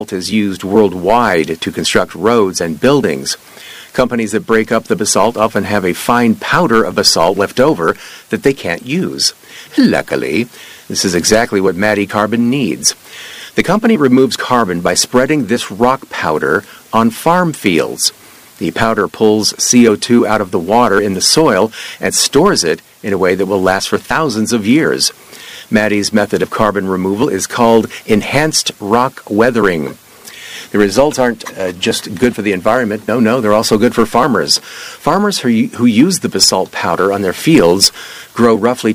is used worldwide to construct roads and buildings. Companies that break up the basalt often have a fine powder of basalt left over that they can't use. Luckily, this is exactly what Maddie Carbon needs. The company removes carbon by spreading this rock powder on farm fields. The powder pulls CO2 out of the water in the soil and stores it in a way that will last for thousands of years. Maddie's method of carbon removal is called enhanced rock weathering. The results aren't just good for the environment. No, they're also good for farmers. Farmers who use the basalt powder on their fields grow roughly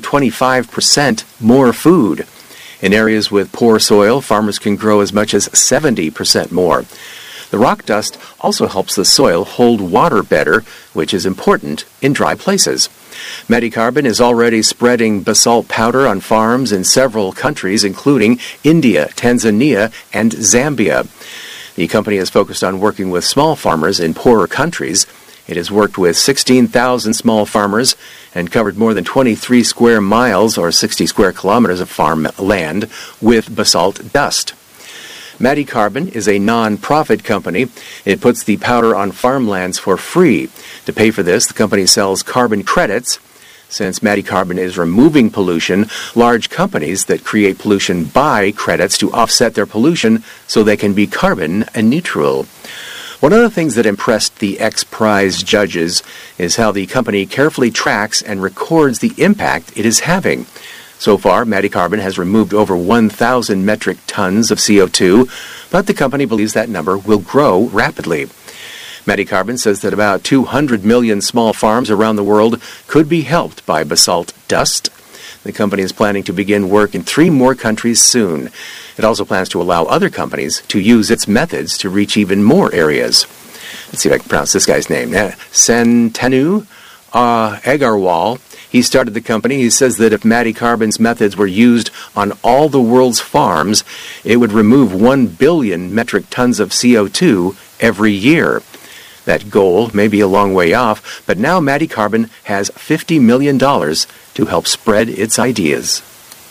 25% more food. In areas with poor soil, farmers can grow as much as 70% more. The rock dust also helps the soil hold water better, which is important in dry places. Maddie Carbon is already spreading basalt powder on farms in several countries, including India, Tanzania, and Zambia. The company is focused on working with small farmers in poorer countries. It has worked with 16,000 small farmers and covered more than 23 square miles or 60 square kilometers of farm land with basalt dust. Maddie Carbon is a non-profit company. It puts the powder on farmlands for free. To pay for this, the company sells carbon credits. Since Maddie Carbon is removing pollution, large companies that create pollution buy credits to offset their pollution so they can be carbon neutral. One of the things that impressed the X-Prize judges is how the company carefully tracks and records the impact it is having. So far, Maddie Carbon has removed over 1,000 metric tons of CO2, but the company believes that number will grow rapidly. Maddie Carbon says that about 200 million small farms around the world could be helped by basalt dust. The company is planning to begin work in 3 more countries soon. It also plans to allow other companies to use its methods to reach even more areas. Let's see if I can pronounce this guy's name. Santanu Agarwal. He started the company. He says that if Maddie Carbon's methods were used on all the world's farms, it would remove 1 billion metric tons of CO2 every year. That goal may be a long way off, but now Maddie Carbon has $50 million to help spread its ideas.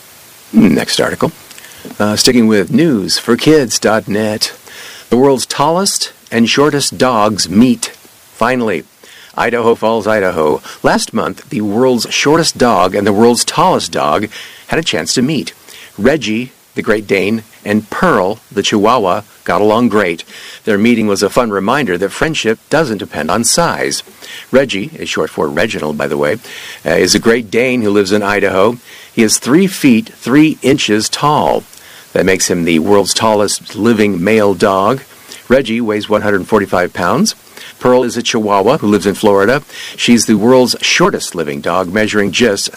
Next article. Sticking with newsforkids.net. The world's tallest and shortest dogs meet. Finally. Idaho Falls, Idaho. Last month, the world's shortest dog and the world's tallest dog had a chance to meet. Reggie, the Great Dane, and Pearl, the Chihuahua, got along great. Their meeting was a fun reminder that friendship doesn't depend on size. Reggie, is short for Reginald, by the way, is a Great Dane who lives in Idaho. He is 3 feet 3 inches tall. That makes him the world's tallest living male dog. Reggie weighs 145 pounds. Pearl is a Chihuahua who lives in Florida. She's the world's shortest living dog, measuring just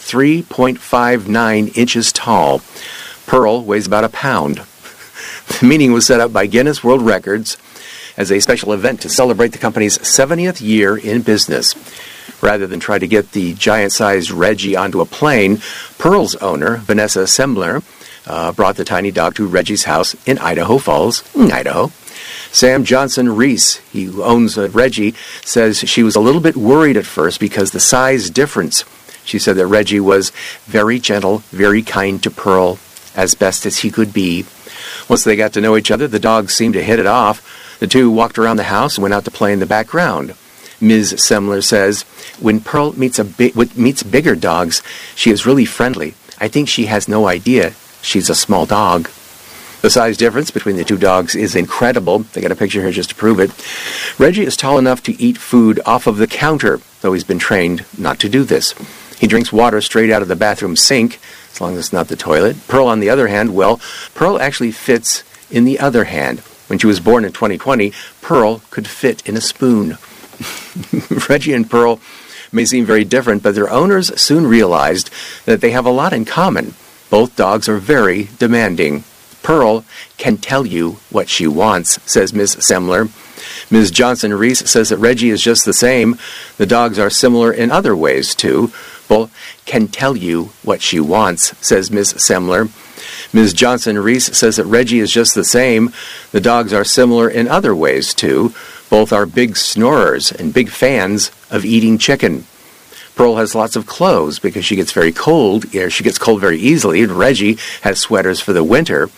3.59 inches tall. Pearl weighs about a pound. The meeting was set up by Guinness World Records as a special event to celebrate the company's 70th year in business. Rather than try to get the giant-sized Reggie onto a plane, Pearl's owner, Vanessa Semler, brought the tiny dog to Reggie's house in Idaho Falls, Idaho. Sam Johnson-Reese, who owns Reggie, says she was a little bit worried at first because the size difference. She said that Reggie was very gentle, very kind to Pearl, as best as he could be. Once they got to know each other, the dogs seemed to hit it off. The two walked around the house and went out to play in the background. Ms. Semler says, when Pearl meets bigger dogs, she is really friendly. I think she has no idea she's a small dog. The size difference between the two dogs is incredible. They got a picture here just to prove it. Reggie is tall enough to eat food off of the counter, though he's been trained not to do this. He drinks water straight out of the bathroom sink, as long as it's not the toilet. Pearl, on the other hand, Pearl actually fits in the other hand. When she was born in 2020, Pearl could fit in a spoon. Reggie and Pearl may seem very different, but their owners soon realized that they have a lot in common. Both dogs are very demanding. Pearl can tell you what she wants, says Ms. Semler. Ms. Johnson-Reese says that Reggie is just the same. The dogs are similar in other ways, too. Both can tell you what she wants, says Ms. Semler. Ms. Johnson-Reese says that Reggie is just the same. The dogs are similar in other ways, too. Both are big snorers and big fans of eating chicken. Pearl has lots of clothes because she gets very cold. She gets cold very easily. Reggie has sweaters for the winter.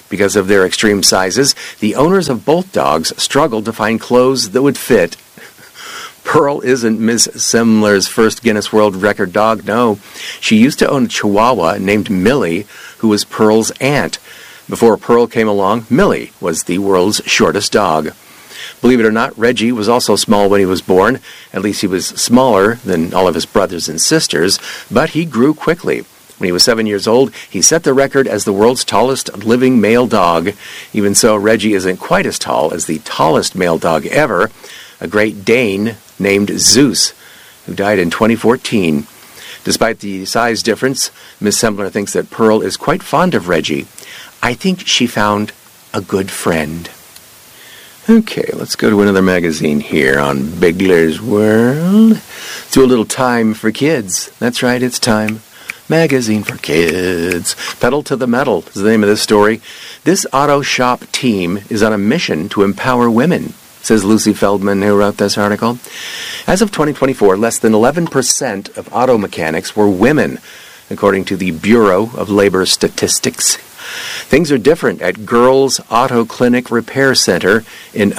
Because of their extreme sizes, the owners of both dogs struggled to find clothes that would fit. Pearl isn't Miss Semler's first Guinness World Record dog, no. She used to own a Chihuahua named Millie, who was Pearl's aunt. Before Pearl came along, Millie was the world's shortest dog. Believe it or not, Reggie was also small when he was born. At least he was smaller than all of his brothers and sisters, but he grew quickly. When he was 7 years old, he set the record as the world's tallest living male dog. Even so, Reggie isn't quite as tall as the tallest male dog ever, a Great Dane named Zeus, who died in 2014. Despite the size difference, Miss Semler thinks that Pearl is quite fond of Reggie. I think she found a good friend. Okay, let's go to another magazine here on Bigler's World. Let's do a little Time for Kids. That's right, it's Time. Magazine for Kids. Pedal to the Metal is the name of this story. This auto shop team is on a mission to empower women, says Lucy Feldman, who wrote this article. As of 2024, less than 11% of auto mechanics were women, according to the Bureau of Labor Statistics. Things are different at Girls Auto Clinic Repair Center in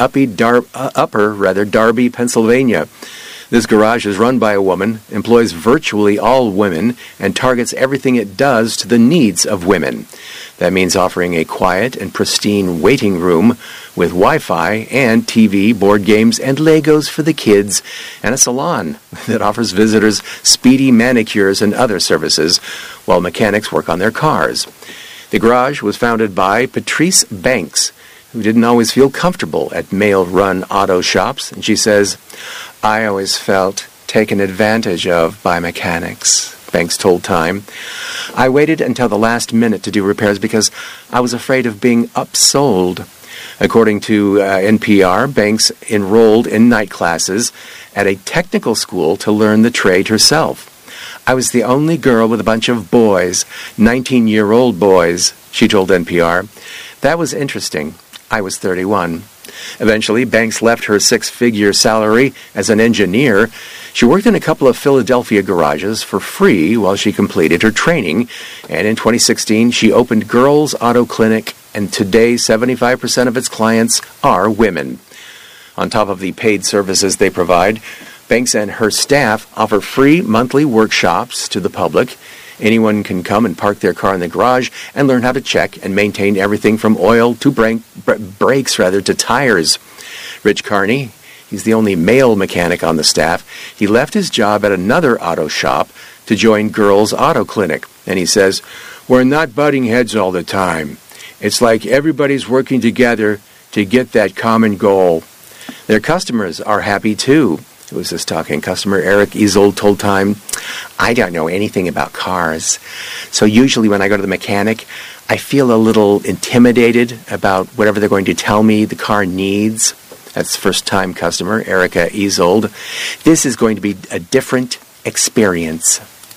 Upper Darby, Pennsylvania. This garage is run by a woman, employs virtually all women, and targets everything it does to the needs of women. That means offering a quiet and pristine waiting room with Wi-Fi and TV, board games, and Legos for the kids, and a salon that offers visitors speedy manicures and other services while mechanics work on their cars. The garage was founded by Patrice Banks, who didn't always feel comfortable at male-run auto shops, and she says, "I always felt taken advantage of by mechanics," Banks told Time. "I waited until the last minute to do repairs because I was afraid of being upsold." According to NPR, Banks enrolled in night classes at a technical school to learn the trade herself. "I was the only girl with a bunch of boys, 19-year-old boys," she told NPR. "That was interesting. I was 31. Eventually, Banks left her six-figure salary as an engineer. She worked in a couple of Philadelphia garages for free while she completed her training, and in 2016, she opened Girls Auto Clinic, and today 75% of its clients are women. On top of the paid services they provide, Banks and her staff offer free monthly workshops to the public. Anyone can come and park their car in the garage and learn how to check and maintain everything from oil to brakes to tires. Rich Carney, he's the only male mechanic on the staff. He left his job at another auto shop to join Girls Auto Clinic. And he says, "We're not butting heads all the time. It's like everybody's working together to get that common goal." Their customers are happy too. Who was this talking? Customer Eric Isold told Time, "I don't know anything about cars. So usually when I go to the mechanic, I feel a little intimidated about whatever they're going to tell me the car needs." That's first-time customer Erica Isold. "This is going to be a different experience."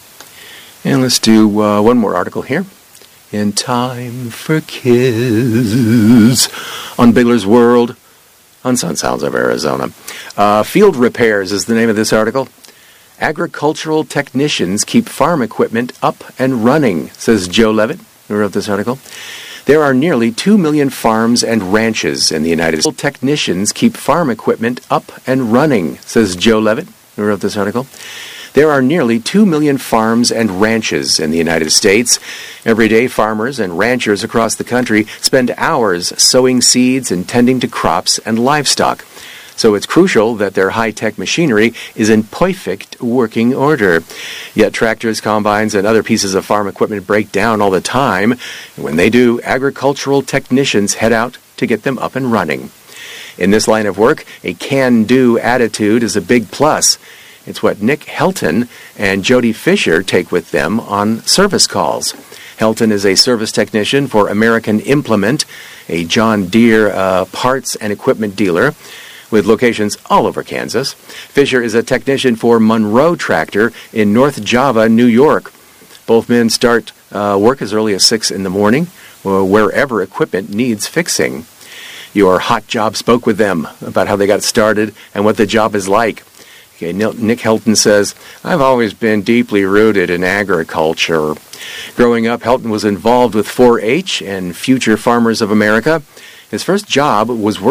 And let's do one more article here. In Time for Kids on Bigler's World on Sun Sounds of Arizona. Field Repairs is the name of this article. Agricultural technicians keep farm equipment up and running, says Joe Levitt, who wrote this article. There are nearly 2 million farms and ranches in the United States. Technicians keep farm equipment up and running, says Joe Levitt, who wrote this article. There are nearly 2 million farms and ranches in the United States. Every day, farmers and ranchers across the country spend hours sowing seeds and tending to crops and livestock. So it's crucial that their high-tech machinery is in perfect working order. Yet tractors, combines, and other pieces of farm equipment break down all the time. And when they do, agricultural technicians head out to get them up and running. In this line of work, a can-do attitude is a big plus. It's what Nick Helton and Jody Fisher take with them on service calls. Helton is a service technician for American Implement, a John Deere parts and equipment dealer with locations all over Kansas. Fisher is a technician for Monroe Tractor in North Java, New York. Both men start work as early as 6 in the morning, wherever equipment needs fixing. Your Hot Job spoke with them about how they got started and what the job is like. Okay, Nick Helton says, "I've always been deeply rooted in agriculture. Growing up, Helton was involved with 4-H and Future Farmers of America. His first job was working